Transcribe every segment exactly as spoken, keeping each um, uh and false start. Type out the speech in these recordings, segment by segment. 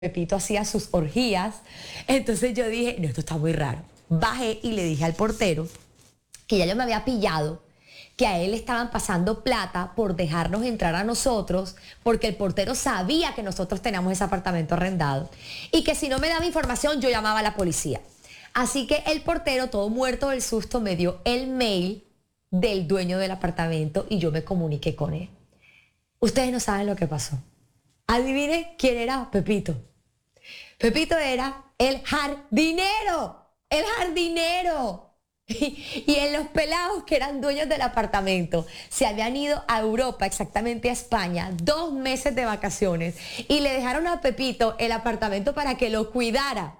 Pepito hacía sus orgías. Entonces yo dije, no, esto está muy raro. Bajé y le dije al portero que ya yo me había pillado, que a él le estaban pasando plata por dejarnos entrar a nosotros, porque el portero sabía que nosotros teníamos ese apartamento arrendado y que si no me daba información yo llamaba a la policía. Así que el portero, todo muerto del susto, me dio el mail del dueño del apartamento y yo me comuniqué con él. Ustedes no saben lo que pasó. Adivinen quién era Pepito. Pepito era el jardinero, el jardinero. Y, y en los pelados que eran dueños del apartamento se habían ido a Europa, exactamente a España, dos meses de vacaciones y le dejaron a Pepito el apartamento para que lo cuidara.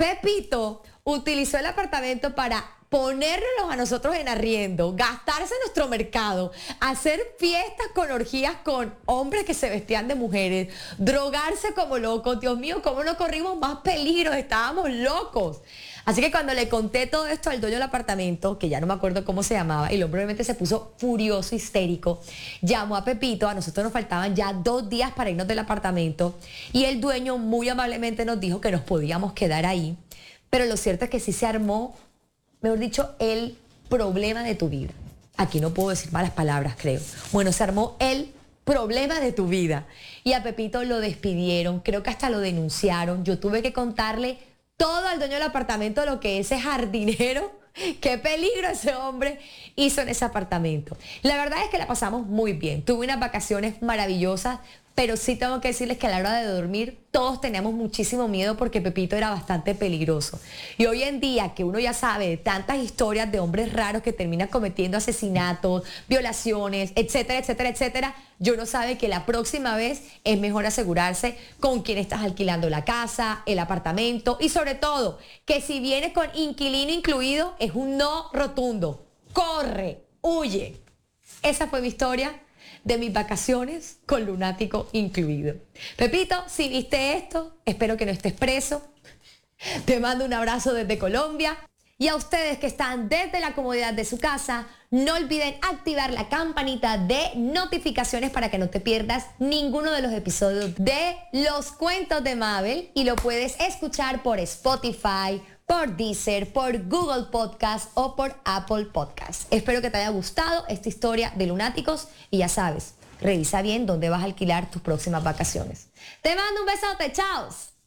Pepito utilizó el apartamento para ponernos a nosotros en arriendo, gastarse en nuestro mercado, hacer fiestas con orgías con hombres que se vestían de mujeres, drogarse como locos. Dios mío, cómo no corrimos más peligros, estábamos locos. Así que cuando le conté todo esto al dueño del apartamento, que ya no me acuerdo cómo se llamaba, y el hombre obviamente se puso furioso, histérico, llamó a Pepito, a nosotros nos faltaban ya dos días para irnos del apartamento, y el dueño muy amablemente nos dijo que nos podíamos quedar ahí, pero lo cierto es que sí se armó, mejor dicho, el problema de tu vida. Aquí no puedo decir malas palabras, creo. Bueno, se armó el problema de tu vida. Y a Pepito lo despidieron, creo que hasta lo denunciaron. Yo tuve que contarle todo al dueño del apartamento lo que ese jardinero, qué peligro ese hombre hizo en ese apartamento. La verdad es que la pasamos muy bien. Tuve unas vacaciones maravillosas, pero sí tengo que decirles que a la hora de dormir todos teníamos muchísimo miedo porque Pepito era bastante peligroso. Y hoy en día que uno ya sabe de tantas historias de hombres raros que terminan cometiendo asesinatos, violaciones, etcétera, etcétera, etcétera, yo no sabe que la próxima vez es mejor asegurarse con quién estás alquilando la casa, el apartamento y sobre todo que si vienes con inquilino incluido es un no rotundo. Corre, huye. Esa fue mi historia de mis vacaciones con lunático incluido. Pepito, si viste esto, espero que no estés preso. Te mando un abrazo desde Colombia. Y a ustedes que están desde la comodidad de su casa, no olviden activar la campanita de notificaciones para que no te pierdas ninguno de los episodios de Los Cuentos de Mabel. Y lo puedes escuchar por Spotify, por Deezer, por Google Podcast o por Apple Podcast. Espero que te haya gustado esta historia de lunáticos y ya sabes, revisa bien dónde vas a alquilar tus próximas vacaciones. Te mando un besote, chao.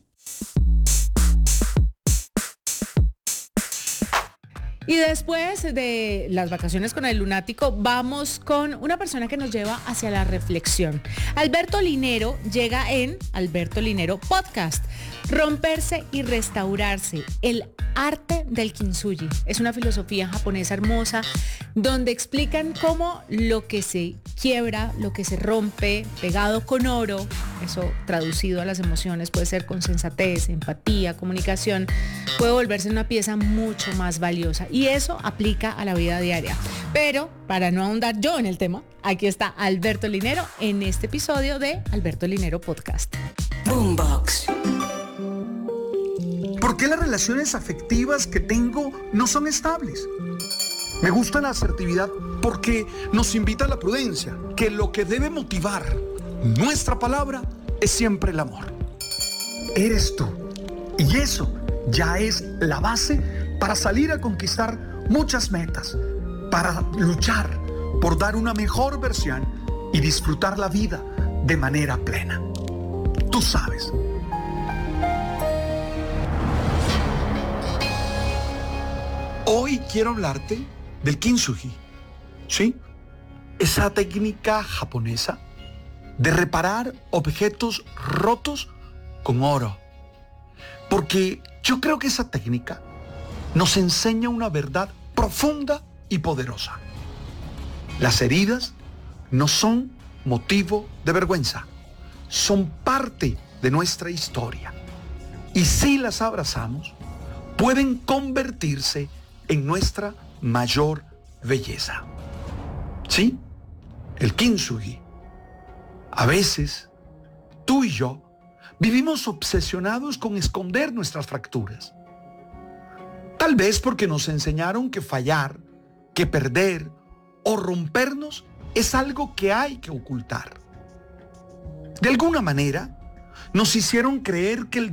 Y después de las vacaciones con el lunático, vamos con una persona que nos lleva hacia la reflexión. Alberto Linero llega en Alberto Linero Podcast. Romperse y restaurarse, el arte del kintsugi. Es una filosofía japonesa hermosa donde explican cómo lo que se quiebra, lo que se rompe, pegado con oro, eso traducido a las emociones puede ser con sensatez, empatía, comunicación, puede volverse una pieza mucho más valiosa. Y eso aplica a la vida diaria. Pero para no ahondar yo en el tema, aquí está Alberto Linero en este episodio de Alberto Linero Podcast. Boombox. ¿Por qué las relaciones afectivas que tengo no son estables? Me gusta la asertividad porque nos invita a la prudencia, que lo que debe motivar nuestra palabra es siempre el amor. Eres tú. Y eso ya es la base para salir a conquistar muchas metas, para luchar por dar una mejor versión y disfrutar la vida de manera plena. Tú sabes. Hoy quiero hablarte del kintsugi, ¿sí? Esa técnica japonesa de reparar objetos rotos con oro. Porque yo creo que esa técnica nos enseña una verdad profunda y poderosa. Las heridas no son motivo de vergüenza, son parte de nuestra historia. Y si las abrazamos, pueden convertirse en nuestra mayor belleza. ¿Sí? El kintsugi. A veces, tú y yo vivimos obsesionados con esconder nuestras fracturas. Tal vez porque nos enseñaron que fallar, que perder o rompernos es algo que hay que ocultar. De alguna manera, nos hicieron creer que el